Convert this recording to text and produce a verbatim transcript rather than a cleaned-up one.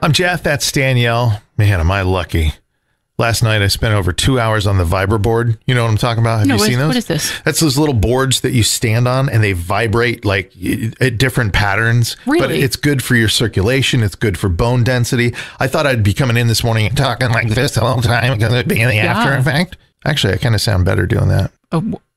I'm Jeff. That's Danielle. Man, am I lucky. Last night, I spent over two hours on the Vibraboard. You know what I'm talking about? Have no, you what seen is, those? What is this? That's those little boards that you stand on and they vibrate like at different patterns. Really? But it's good for your circulation. It's good for bone density. I thought I'd be coming in this morning and talking like this the whole time because it'd be in the Yeah. after effect. Actually, I kind of sound better doing that. Oh,